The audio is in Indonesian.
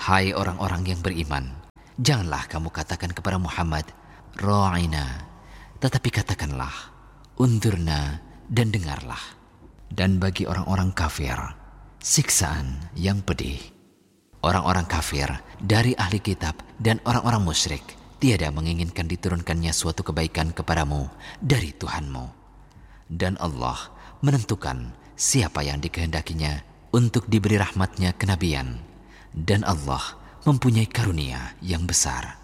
Hai orang-orang yang beriman, janganlah kamu katakan kepada Muhammad, Ra'ina, tetapi katakanlah, Unzurna, dan dengarlah. Dan bagi orang-orang kafir, siksaan yang pedih. Orang-orang kafir dari ahli kitab dan orang-orang musyrik tiada menginginkan diturunkannya suatu kebaikan kepadamu dari Tuhanmu. Dan Allah menentukan siapa yang dikehendakinya untuk diberi rahmatnya kenabian. Dan Allah mempunyai karunia yang besar.